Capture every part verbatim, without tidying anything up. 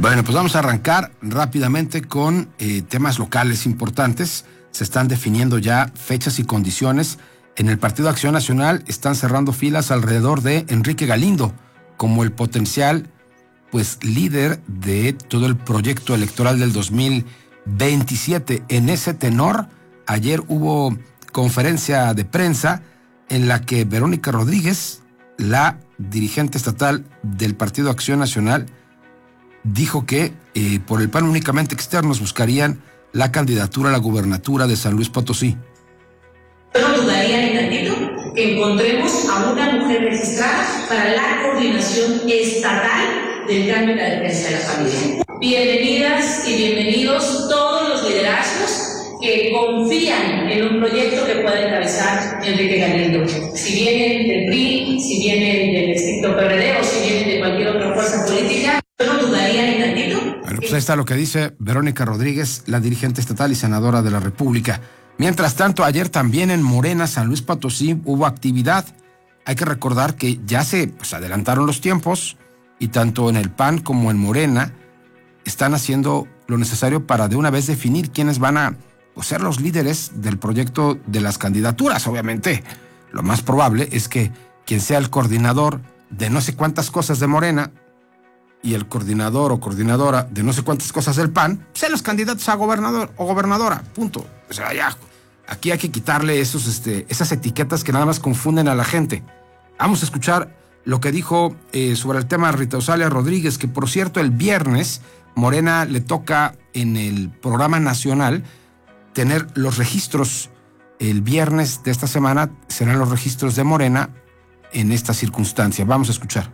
Bueno, pues vamos a arrancar rápidamente con eh, temas locales importantes. Se están definiendo ya fechas y condiciones. En el Partido Acción Nacional están cerrando filas alrededor de Enrique Galindo como el potencial pues líder de todo el proyecto electoral del dos mil veintisiete. En ese tenor, ayer hubo conferencia de prensa en la que Verónica Rodríguez, la dirigente estatal del Partido Acción Nacional, dijo que eh, por el P A N únicamente externos buscarían la candidatura a la gubernatura de San Luis Potosí. Yo no dudaría ni tantito que encontremos a una mujer registrada para la coordinación estatal del cambio en la defensa de la familia. Bienvenidas y bienvenidos todos los liderazgos que confían en un proyecto que pueda encabezar Enrique Galindo. Si vienen del P R I, si vienen del estricto P R D o si vienen de cualquier otra fuerza política, yo no dudaría ni tantito. Bueno, pues ahí está lo que dice Verónica Rodríguez, la dirigente estatal y senadora de la República. Mientras tanto, ayer también en Morena, San Luis Potosí, hubo actividad. Hay que recordar que ya se pues, adelantaron los tiempos y tanto en el P A N como en Morena están haciendo lo necesario para de una vez definir quiénes van a pues, ser los líderes del proyecto de las candidaturas. Obviamente, lo más probable es que quien sea el coordinador de no sé cuántas cosas de Morena y el coordinador o coordinadora de no sé cuántas cosas del P A N sean los candidatos a gobernador o gobernadora, punto. O sea, ya, aquí hay que quitarle esos, este, esas etiquetas que nada más confunden a la gente. Vamos a escuchar lo que dijo eh, sobre el tema Rita Osalia Rodríguez, que por cierto el viernes Morena le toca en el programa nacional tener los registros. El viernes de esta semana serán los registros de Morena en esta circunstancia. Vamos a escuchar.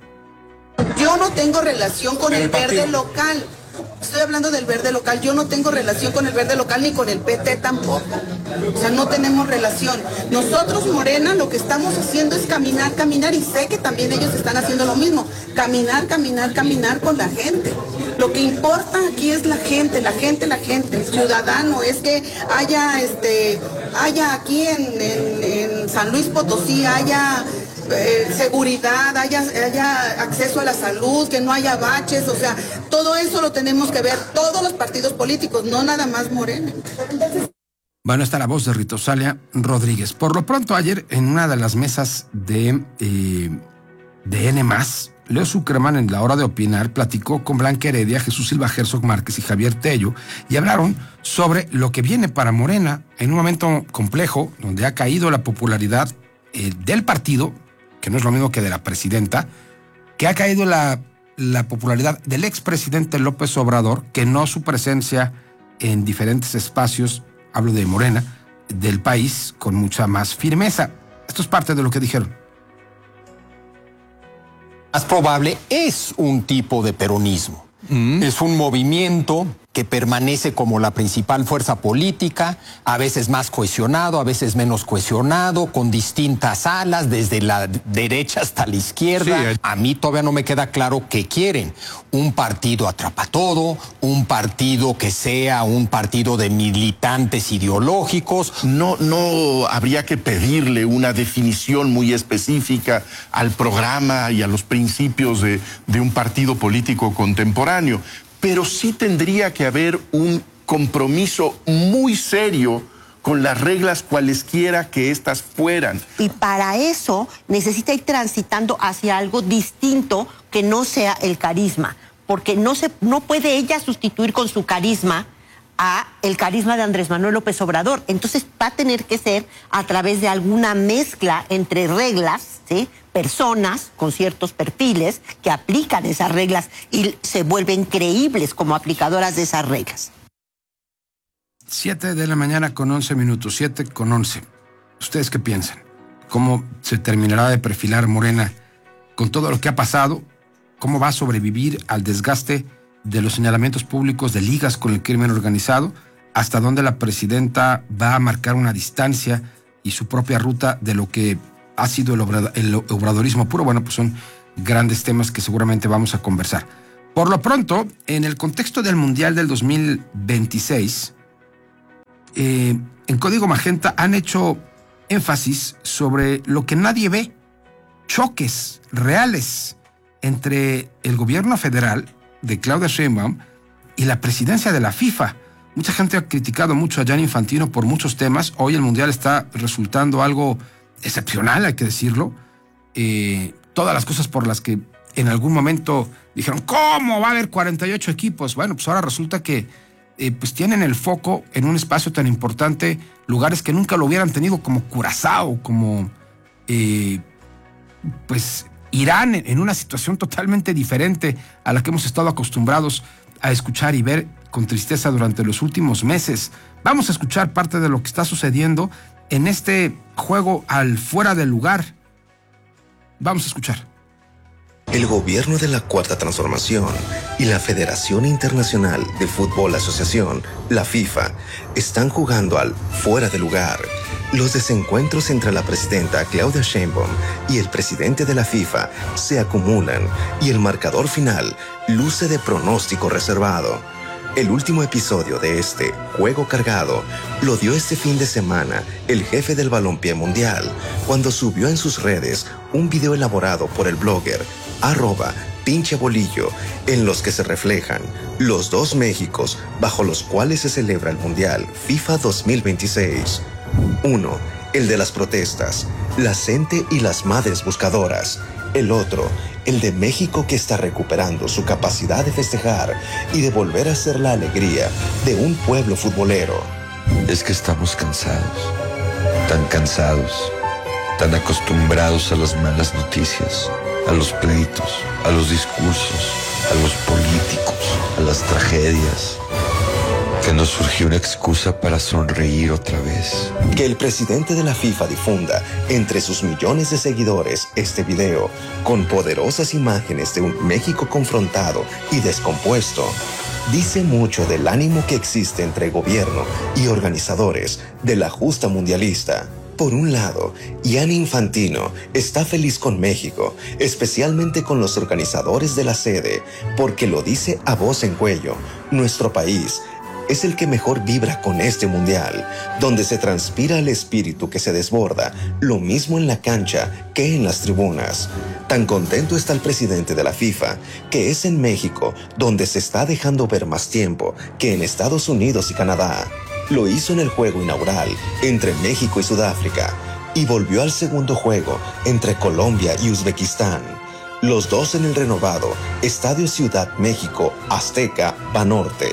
Yo no tengo relación con el verde local. Estoy hablando del verde local. Yo no tengo relación con el verde local ni con el P T tampoco. O sea, no tenemos relación. Nosotros, Morena, lo que estamos haciendo es caminar, caminar, y sé que también ellos están haciendo lo mismo. Caminar, caminar, caminar con la gente. Lo que importa aquí es la gente, la gente, la gente, el ciudadano. Es que haya, este, haya aquí en, en, en San Luis Potosí, haya Eh, seguridad, haya, haya acceso a la salud, que no haya baches, o sea, todo eso lo tenemos que ver todos los partidos políticos, no nada más Morena. Bueno, está la voz de Rita Osalia Rodríguez. Por lo pronto, ayer en una de las mesas de, eh, de N más, Leo Zuckerman, en la hora de opinar, platicó con Blanca Heredia, Jesús Silva Herzog Márquez y Javier Tello, y hablaron sobre lo que viene para Morena en un momento complejo, donde ha caído la popularidad eh, del partido, que no es lo mismo que de la presidenta, que ha caído la, la popularidad del expresidente López Obrador, que no su presencia en diferentes espacios, hablo de Morena, del país, con mucha más firmeza. Esto es parte de lo que dijeron. Más probable es un tipo de peronismo. Mm. Es un movimiento que permanece como la principal fuerza política, a veces más cohesionado, a veces menos cohesionado, con distintas alas, desde la derecha hasta la izquierda. Sí. A mí todavía no me queda claro qué quieren. Un partido atrapatodo, un partido que sea un partido de militantes ideológicos. No, no habría que pedirle una definición muy específica al programa y a los principios de, de un partido político contemporáneo. Pero sí tendría que haber un compromiso muy serio con las reglas cualesquiera que éstas fueran. Y para eso necesita ir transitando hacia algo distinto que no sea el carisma, porque no, se, no puede ella sustituir con su carisma a el carisma de Andrés Manuel López Obrador. Entonces va a tener que ser a través de alguna mezcla entre reglas, ¿sí?, personas con ciertos perfiles que aplican esas reglas y se vuelven creíbles como aplicadoras de esas reglas. Siete de la mañana con once minutos, siete con once. ¿Ustedes qué piensan? ¿Cómo se terminará de perfilar Morena con todo lo que ha pasado? ¿Cómo va a sobrevivir al desgaste de los señalamientos públicos de ligas con el crimen organizado? ¿Hasta dónde la presidenta va a marcar una distancia y su propia ruta de lo que ha sido el, obrad- el obradorismo puro? Bueno, pues son grandes temas que seguramente vamos a conversar. Por lo pronto, en el contexto del Mundial del dos mil veintiséis, eh, en Código Magenta han hecho énfasis sobre lo que nadie ve, choques reales entre el gobierno federal de Claudia Sheinbaum y la presidencia de la FIFA. Mucha gente ha criticado mucho a Gianni Infantino por muchos temas. Hoy el Mundial está resultando algo excepcional, hay que decirlo. Eh, todas las cosas por las que en algún momento dijeron, ¿cómo va a haber cuarenta y ocho equipos? Bueno, pues ahora resulta que eh, pues tienen el foco en un espacio tan importante, lugares que nunca lo hubieran tenido, como Curazao, como eh, pues Irán, en una situación totalmente diferente a la que hemos estado acostumbrados a escuchar y ver con tristeza durante los últimos meses. Vamos a escuchar parte de lo que está sucediendo en este juego al fuera del lugar. Vamos a escuchar. El gobierno de la Cuarta Transformación y la Federación Internacional de Fútbol Asociación, la FIFA, están jugando al fuera de lugar. Los desencuentros entre la presidenta Claudia Sheinbaum y el presidente de la FIFA se acumulan y el marcador final luce de pronóstico reservado. El último episodio de este juego cargado lo dio este fin de semana el jefe del balompié mundial cuando subió en sus redes un video elaborado por el blogger arroba pinche bolillo, en los que se reflejan los dos Méxicos bajo los cuales se celebra el Mundial FIFA dos mil veintiséis. Uno, el de las protestas, la gente y las madres buscadoras. El otro, el de México, que está recuperando su capacidad de festejar y de volver a ser la alegría de un pueblo futbolero. Es que estamos cansados, tan cansados, tan acostumbrados a las malas noticias, a los pleitos, a los discursos, a los políticos, a las tragedias, que nos surgió una excusa para sonreír otra vez. Que el presidente de la FIFA difunda entre sus millones de seguidores este video con poderosas imágenes de un México confrontado y descompuesto dice mucho del ánimo que existe entre gobierno y organizadores de la justa mundialista. Por un lado, Gianni Infantino está feliz con México, especialmente con los organizadores de la sede, porque lo dice a voz en cuello: nuestro país es el que mejor vibra con este mundial, donde se transpira el espíritu que se desborda, lo mismo en la cancha que en las tribunas. Tan contento está el presidente de la FIFA, que es en México donde se está dejando ver más tiempo que en Estados Unidos y Canadá. Lo hizo en el juego inaugural entre México y Sudáfrica, y volvió al segundo juego entre Colombia y Uzbekistán. Los dos en el renovado Estadio Ciudad México Azteca Banorte.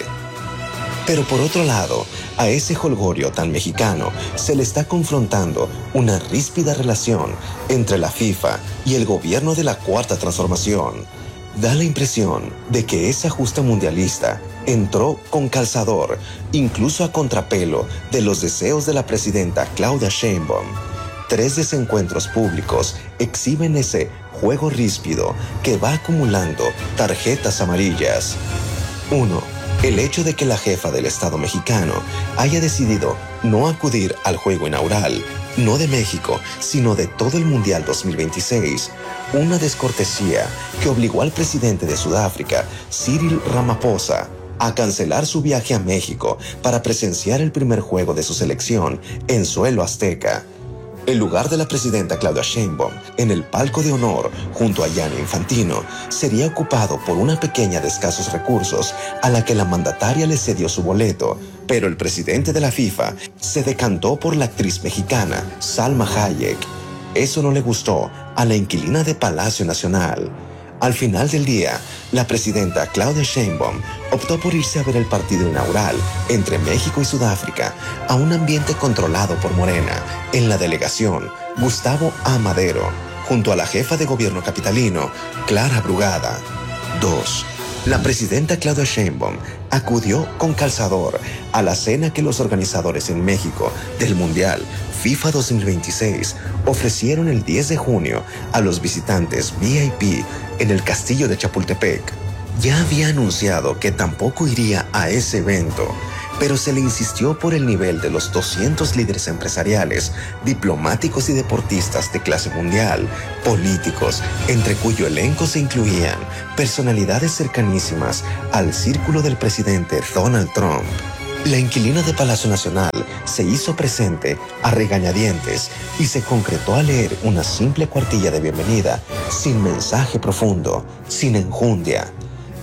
Pero por otro lado, a ese jolgorio tan mexicano se le está confrontando una ríspida relación entre la FIFA y el gobierno de la Cuarta Transformación. Da la impresión de que esa justa mundialista entró con calzador, incluso a contrapelo de los deseos de la presidenta Claudia Sheinbaum. Tres desencuentros públicos exhiben ese juego ríspido que va acumulando tarjetas amarillas. Uno. El hecho de que la jefa del Estado mexicano haya decidido no acudir al juego inaugural, no de México, sino de todo el Mundial dos mil veintiséis, una descortesía que obligó al presidente de Sudáfrica, Cyril Ramaphosa, a cancelar su viaje a México para presenciar el primer juego de su selección en suelo azteca. El lugar de la presidenta Claudia Sheinbaum en el palco de honor junto a Gianni Infantino sería ocupado por una pequeña de escasos recursos a la que la mandataria le cedió su boleto, pero el presidente de la FIFA se decantó por la actriz mexicana Salma Hayek. Eso no le gustó a la inquilina de Palacio Nacional. Al final del día, la presidenta Claudia Sheinbaum optó por irse a ver el partido inaugural entre México y Sudáfrica a un ambiente controlado por Morena en la delegación Gustavo A. Madero, junto a la jefa de gobierno capitalino, Clara Brugada. Dos. La presidenta Claudia Sheinbaum acudió con calzador a la cena que los organizadores en México del Mundial FIFA dos mil veintiséis ofrecieron el diez de junio a los visitantes V I P en el castillo de Chapultepec. Ya había anunciado que tampoco iría a ese evento, pero se le insistió por el nivel de los doscientos líderes empresariales, diplomáticos y deportistas de clase mundial, políticos, entre cuyo elenco se incluían personalidades cercanísimas al círculo del presidente Donald Trump. La inquilina de Palacio Nacional se hizo presente a regañadientes y se concretó a leer una simple cuartilla de bienvenida, sin mensaje profundo, sin enjundia.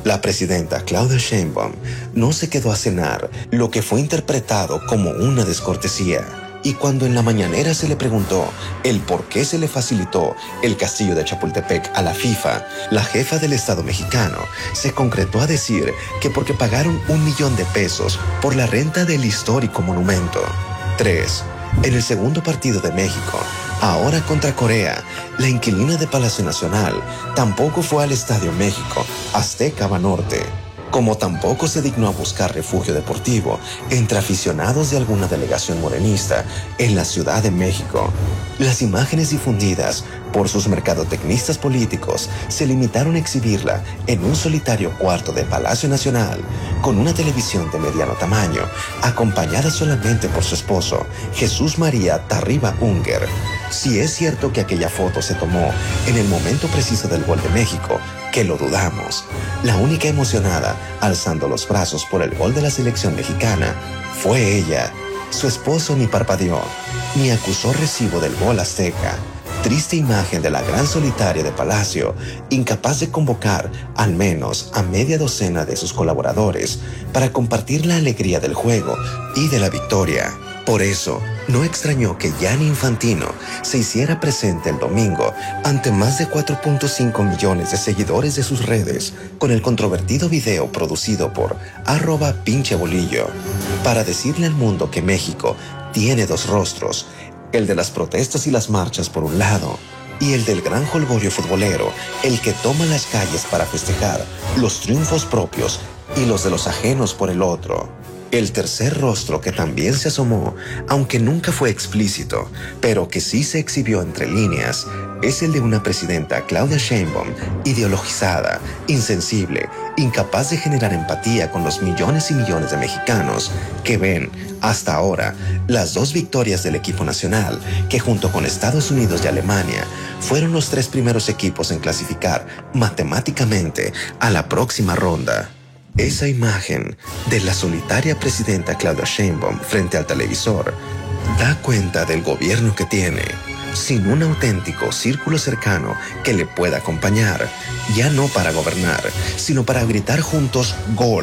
La presidenta Claudia Sheinbaum no se quedó a cenar, lo que fue interpretado como una descortesía. Y cuando en la mañanera se le preguntó el por qué se le facilitó el castillo de Chapultepec a la FIFA, la jefa del Estado mexicano se concretó a decir que porque pagaron un millón de pesos por la renta del histórico monumento. tres. En el segundo partido de México, ahora contra Corea, la inquilina de Palacio Nacional tampoco fue al Estadio México, Azteca Banorte, como tampoco se dignó a buscar refugio deportivo entre aficionados de alguna delegación morenista en la Ciudad de México. Las imágenes difundidas por sus mercadotecnistas políticos se limitaron a exhibirla en un solitario cuarto de Palacio Nacional, con una televisión de mediano tamaño, acompañada solamente por su esposo, Jesús María Tarriba Unger. Si es cierto que aquella foto se tomó en el momento preciso del gol de México, que lo dudamos, la única emocionada, alzando los brazos por el gol de la selección mexicana, fue ella. Su esposo ni parpadeó, ni acusó recibo del gol azteca. Triste imagen de la gran solitaria de Palacio, incapaz de convocar al menos a media docena de sus colaboradores para compartir la alegría del juego y de la victoria. Por eso, no extrañó que Gianni Infantino se hiciera presente el domingo ante más de cuatro punto cinco millones de seguidores de sus redes con el controvertido video producido por arroba pinche bolillo para decirle al mundo que México tiene dos rostros, el de las protestas y las marchas por un lado y el del gran jolgorio futbolero, el que toma las calles para festejar los triunfos propios y los de los ajenos por el otro. El tercer rostro que también se asomó, aunque nunca fue explícito, pero que sí se exhibió entre líneas, es el de una presidenta Claudia Sheinbaum ideologizada, insensible, incapaz de generar empatía con los millones y millones de mexicanos que ven, hasta ahora, las dos victorias del equipo nacional, que junto con Estados Unidos y Alemania, fueron los tres primeros equipos en clasificar matemáticamente a la próxima ronda. Esa imagen de la solitaria presidenta Claudia Sheinbaum frente al televisor da cuenta del gobierno que tiene, sin un auténtico círculo cercano que le pueda acompañar, ya no para gobernar, sino para gritar juntos gol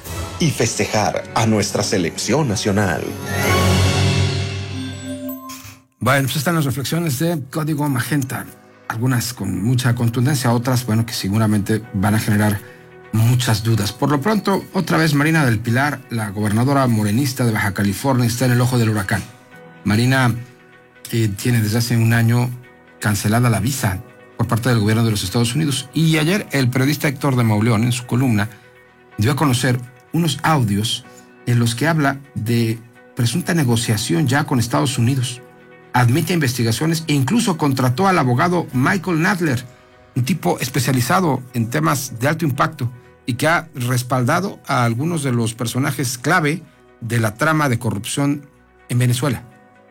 y festejar a nuestra selección nacional. Bueno, pues están las reflexiones de Código Magenta, algunas con mucha contundencia, otras, bueno, que seguramente van a generar muchas dudas. Por lo pronto, otra vez Marina del Pilar, la gobernadora morenista de Baja California, está en el ojo del huracán. Marina eh, tiene desde hace un año cancelada la visa por parte del gobierno de los Estados Unidos. Y ayer el periodista Héctor de Mauleón, en su columna, dio a conocer unos audios en los que habla de presunta negociación ya con Estados Unidos. Admite investigaciones e incluso contrató al abogado Michael Nadler, un tipo especializado en temas de alto impacto y que ha respaldado a algunos de los personajes clave de la trama de corrupción en Venezuela.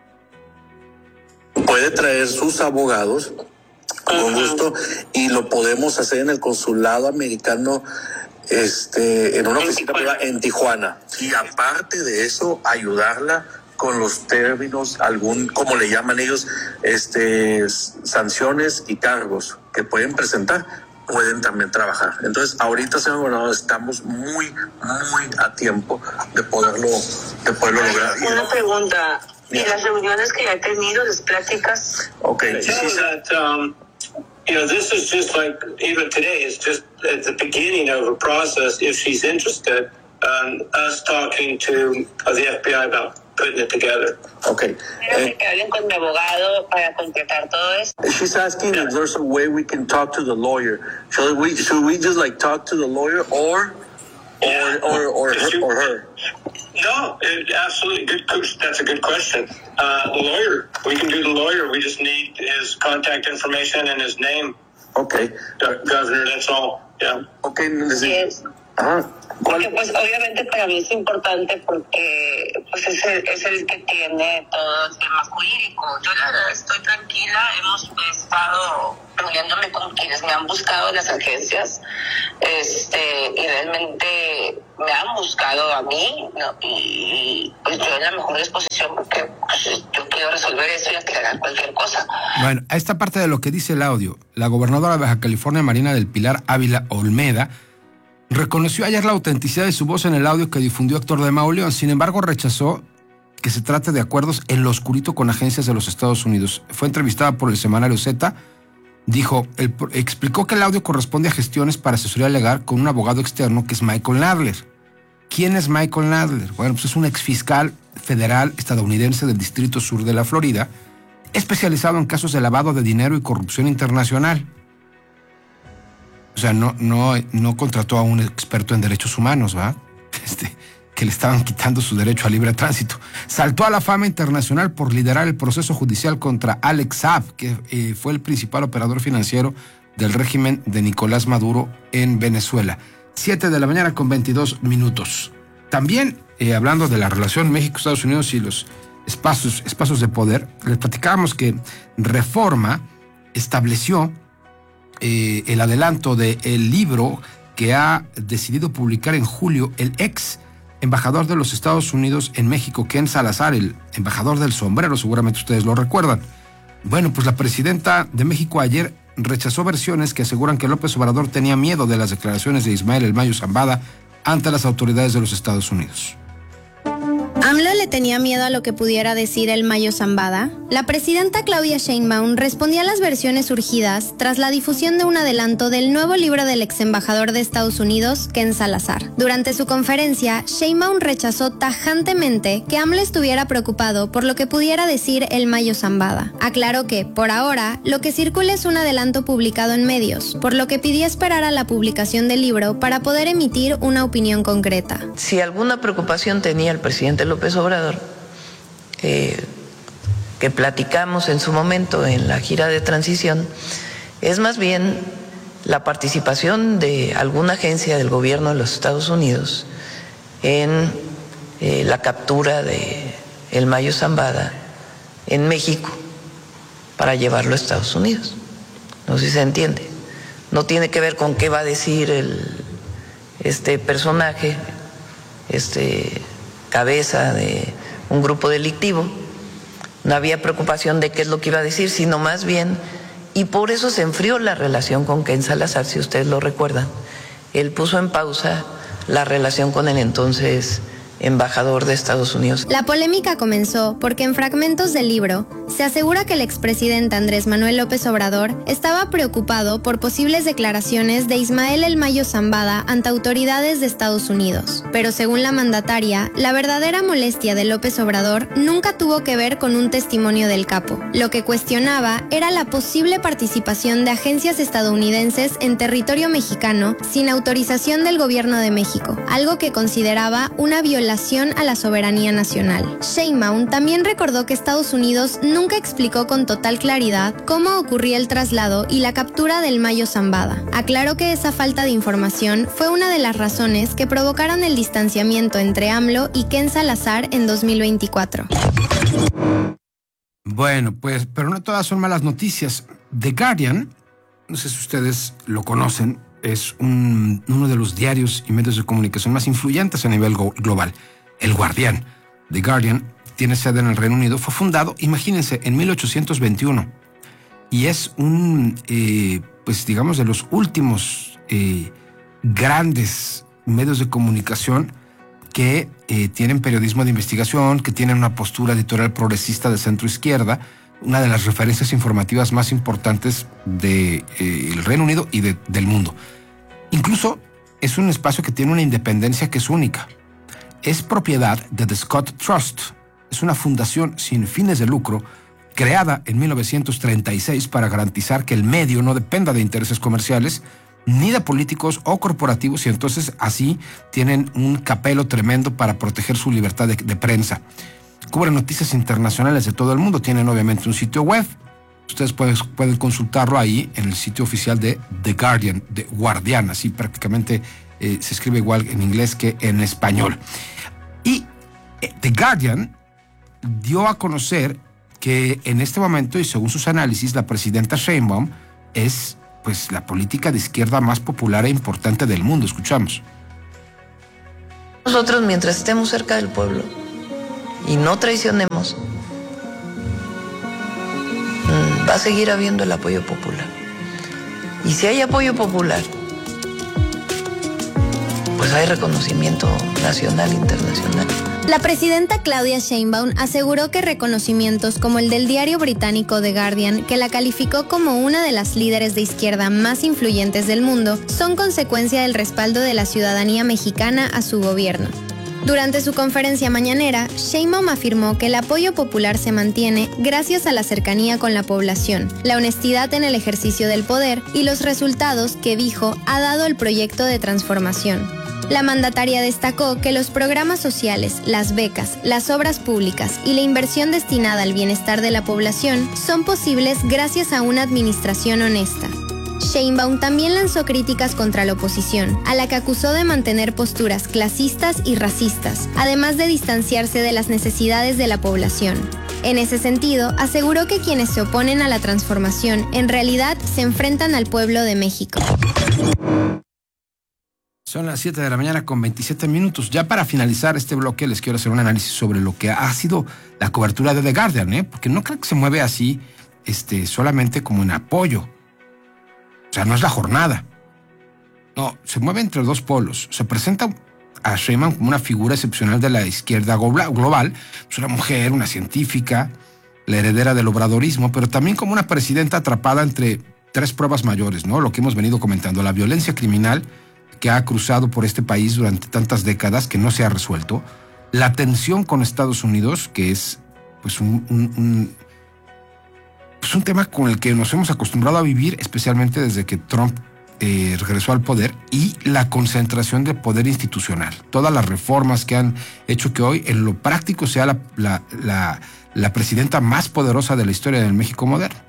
Puede traer sus abogados con gusto y lo podemos hacer en el consulado americano, este, en una oficina privada en Tijuana. Y aparte de eso, ayudarla con los términos, algún, como le llaman ellos, este, sanciones y cargos que pueden presentar, pueden también trabajar. Entonces, ahorita, señor gobernador, estamos muy, muy a tiempo de poderlo, de poderlo lograr. Una pregunta, ¿y las reuniones que ya he tenido, las pláticas? Okay. You know, this is just like, even today, it's just at the beginning of a process, if she's interested, um, us talking to uh, the F B I about putting it together. Okay. Quiero que hablen con mi abogado para concretar todo esto. She's asking if there's a way we can talk to the lawyer. Should we, should we just like talk to the lawyer or, Yeah. or, or, or, her, or her? No, it, absolutely. Good. That's a good question. Uh, the lawyer, we can do the lawyer. We just need his contact information and his name. Okay. Go- Governor, that's all. Yeah. Okay. Yes. Ajá. Porque pues obviamente para mí es importante porque pues es el, es el que tiene todo el tema jurídico. Yo la verdad estoy tranquila, hemos estado reuniéndome con quienes me han buscado en las agencias, este, y realmente me han buscado a mí, ¿no? y, y pues yo en la mejor disposición porque pues, yo quiero resolver eso y aclarar cualquier cosa. Bueno, a esta parte de lo que dice el audio, la gobernadora de Baja California, Marina del Pilar Ávila Olmeda, reconoció ayer la autenticidad de su voz en el audio que difundió Héctor de Mauleón. Sin embargo, rechazó que se trate de acuerdos en lo oscurito con agencias de los Estados Unidos. Fue entrevistada por el semanario Z. Dijo, el, explicó que el audio corresponde a gestiones para asesoría legal con un abogado externo que es Michael Nadler. ¿Quién es Michael Nadler? Bueno, pues es un exfiscal federal estadounidense del Distrito Sur de la Florida, especializado en casos de lavado de dinero y corrupción internacional. O sea, no, no, no contrató a un experto en derechos humanos, ¿va? Este, que le estaban quitando su derecho a libre tránsito. Saltó a la fama internacional por liderar el proceso judicial contra Alex Saab, que eh, fue el principal operador financiero del régimen de Nicolás Maduro en Venezuela. Siete de la mañana con veintidós minutos. También, eh, hablando de la relación México-Estados Unidos y los espacios, espacios de poder, les platicábamos que Reforma estableció eh, el adelanto del libro que ha decidido publicar en julio el ex embajador de los Estados Unidos en México, Ken Salazar, el embajador del sombrero, seguramente ustedes lo recuerdan. Bueno, pues la presidenta de México ayer rechazó versiones que aseguran que López Obrador tenía miedo de las declaraciones de Ismael El Mayo Zambada ante las autoridades de los Estados Unidos. ¿AMLO le tenía miedo a lo que pudiera decir El Mayo Zambada? La presidenta Claudia Sheinbaum respondía a las versiones surgidas tras la difusión de un adelanto del nuevo libro del ex embajador de Estados Unidos, Ken Salazar. Durante su conferencia, Sheinbaum rechazó tajantemente que AMLO estuviera preocupado por lo que pudiera decir El Mayo Zambada. Aclaró que, por ahora, lo que circula es un adelanto publicado en medios, por lo que pidió esperar a la publicación del libro para poder emitir una opinión concreta. Si alguna preocupación tenía el presidente López Obrador, eh, que platicamos en su momento en la gira de transición, es más bien la participación de alguna agencia del gobierno de los Estados Unidos en eh, la captura de El Mayo Zambada en México para llevarlo a Estados Unidos. No sé si se entiende. No tiene que ver con qué va a decir el, este personaje, este cabeza de un grupo delictivo. No había preocupación de qué es lo que iba a decir, sino más bien, y por eso se enfrió la relación con Ken Salazar, si ustedes lo recuerdan. Él puso en pausa la relación con el entonces embajador de Estados Unidos. La polémica comenzó porque en fragmentos del libro se asegura que el expresidente Andrés Manuel López Obrador estaba preocupado por posibles declaraciones de Ismael El Mayo Zambada ante autoridades de Estados Unidos. Pero según la mandataria, la verdadera molestia de López Obrador nunca tuvo que ver con un testimonio del capo. Lo que cuestionaba era la posible participación de agencias estadounidenses en territorio mexicano sin autorización del gobierno de México, algo que consideraba una violación a la soberanía nacional. Sheinbaum también recordó que Estados Unidos nunca explicó con total claridad cómo ocurría el traslado y la captura del Mayo Zambada. Aclaró que esa falta de información fue una de las razones que provocaron el distanciamiento entre AMLO y Ken Salazar en dos mil veinticuatro. Bueno, pues, pero no todas son malas noticias. The Guardian, no sé si ustedes lo conocen, es un, uno de los diarios y medios de comunicación más influyentes a nivel go- global. El Guardián. The Guardian tiene sede en el Reino Unido. Fue fundado, imagínense, en mil ochocientos veintiuno. Y es un, eh, pues digamos, de los últimos eh, grandes medios de comunicación que eh, tienen periodismo de investigación, que tienen una postura editorial progresista de centro-izquierda, una de las referencias informativas más importantes del de, eh, Reino Unido y de, del mundo. Incluso es un espacio que tiene una independencia que es única. Es propiedad de The Scott Trust. Es una fundación sin fines de lucro creada en mil novecientos treinta y seis para garantizar que el medio no dependa de intereses comerciales ni de políticos o corporativos, y entonces así tienen un capelo tremendo para proteger su libertad de, de prensa. Cubren noticias internacionales de todo el mundo. Tienen obviamente un sitio web. Ustedes pueden, pueden consultarlo ahí en el sitio oficial de The Guardian, de Guardián. Así prácticamente eh, se escribe igual en inglés que en español. Y eh, The Guardian dio a conocer que en este momento, y según sus análisis, la presidenta Sheinbaum es pues la política de izquierda más popular e importante del mundo. Escuchamos. Nosotros, mientras estemos cerca del pueblo y no traicionemos, va a seguir habiendo el apoyo popular. Y si hay apoyo popular, pues hay reconocimiento nacional e internacional. La presidenta Claudia Sheinbaum aseguró que reconocimientos como el del diario británico The Guardian, que la calificó como una de las líderes de izquierda más influyentes del mundo, son consecuencia del respaldo de la ciudadanía mexicana a su gobierno. Durante su conferencia mañanera, Sheinbaum afirmó que el apoyo popular se mantiene gracias a la cercanía con la población, la honestidad en el ejercicio del poder y los resultados que, dijo, ha dado el proyecto de transformación. La mandataria destacó que los programas sociales, las becas, las obras públicas y la inversión destinada al bienestar de la población son posibles gracias a una administración honesta. Sheinbaum también lanzó críticas contra la oposición, a la que acusó de mantener posturas clasistas y racistas, además de distanciarse de las necesidades de la población. En ese sentido, aseguró que quienes se oponen a la transformación en realidad se enfrentan al pueblo de México. Son las siete de la mañana con veintisiete minutos. Ya para finalizar este bloque les quiero hacer un análisis sobre lo que ha sido la cobertura de The Guardian, ¿eh? Porque no creo que se mueve así este, solamente como en apoyo. O sea, no es la jornada. No, se mueve entre dos polos. Se presenta a Sheinbaum como una figura excepcional de la izquierda global. Es una mujer, una científica, la heredera del obradorismo, pero también como una presidenta atrapada entre tres pruebas mayores, ¿no? Lo que hemos venido comentando, la violencia criminal que ha cruzado por este país durante tantas décadas que no se ha resuelto, la tensión con Estados Unidos, que es pues un, un, un, pues un tema con el que nos hemos acostumbrado a vivir, especialmente desde que Trump eh, regresó al poder, y la concentración de poder institucional. Todas las reformas que han hecho que hoy en lo práctico sea la, la, la, la presidenta más poderosa de la historia del México moderno.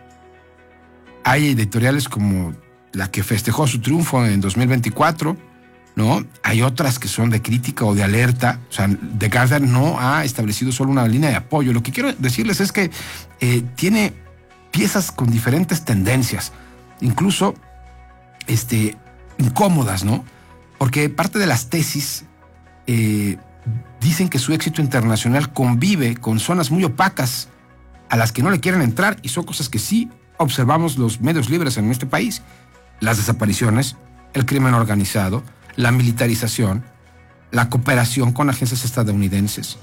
Hay editoriales como la que festejó su triunfo en dos mil veinticuatro, ¿no? Hay otras que son de crítica o de alerta. O sea, The Guardian no ha establecido solo una línea de apoyo. Lo que quiero decirles es que eh, tiene piezas con diferentes tendencias, incluso este, incómodas, ¿no? Porque parte de las tesis eh, dicen que su éxito internacional convive con zonas muy opacas a las que no le quieren entrar, y son cosas que sí observamos los medios libres en este país. Las desapariciones, el crimen organizado, la militarización, la cooperación con agencias estadounidenses.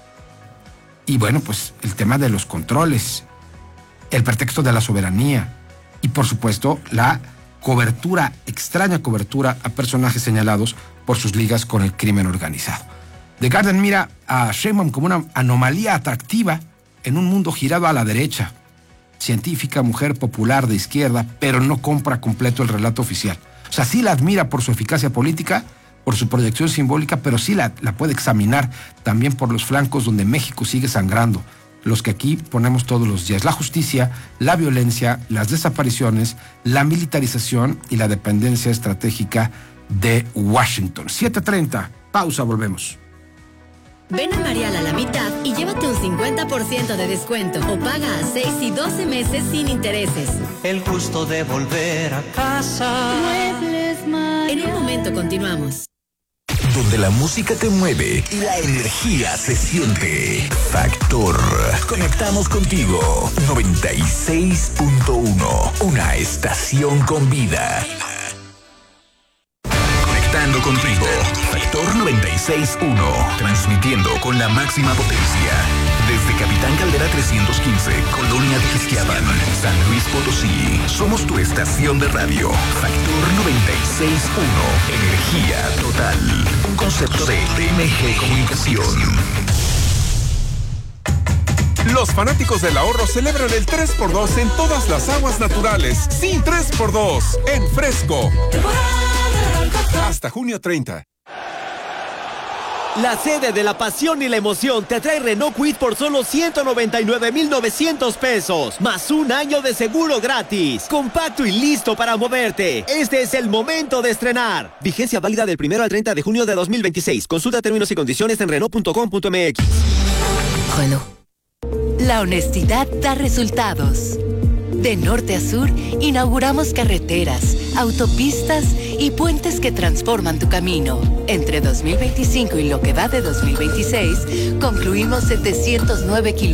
Y bueno, pues el tema de los controles, el pretexto de la soberanía y por supuesto la cobertura, extraña cobertura a personajes señalados por sus ligas con el crimen organizado. The Guardian mira a Sheinbaum como una anomalía atractiva en un mundo girado a la derecha. Científica, mujer popular de izquierda, pero no compra completo el relato oficial. O sea, sí la admira por su eficacia política, por su proyección simbólica, pero sí la, la puede examinar también por los flancos donde México sigue sangrando, los que aquí ponemos todos los días: la justicia, la violencia, las desapariciones, la militarización y la dependencia estratégica de Washington. siete treinta, pausa, volvemos. Ven a Marial a la mitad y llévate un cincuenta por ciento de descuento o paga a seis y doce meses sin intereses. El gusto de volver a casa. Muebles Marial. En un momento continuamos. Donde la música te mueve y la energía se siente. Factor. Conectamos contigo. noventa y seis punto uno. Una estación con vida. Conectando contigo. Factor noventa y seis punto uno. Transmitiendo con la máxima potencia. Desde Capitán Caldera trescientos quince, Colonia de Ixquiapan, San Luis Potosí. Somos tu estación de radio. Factor noventa y seis punto uno. Energía total. Un concepto de T M G Comunicación. Los fanáticos del ahorro celebran el tres por dos en todas las aguas naturales. Sí, tres por dos en Fresco. Hasta junio treinta. La sede de la pasión y la emoción te trae Renault Kwid por solo ciento noventa y nueve mil novecientos pesos, más un año de seguro gratis. Compacto y listo para moverte. Este es el momento de estrenar. Vigencia válida del primero al treinta de junio de dos mil veintiséis. Consulta términos y condiciones en Renault punto com punto m x. Renault. La honestidad da resultados. De norte a sur, inauguramos carreteras, autopistas y puentes que transforman tu camino. Entre dos mil veinticinco y lo que va de dos mil veintiséis, concluimos setecientos nueve kilómetros.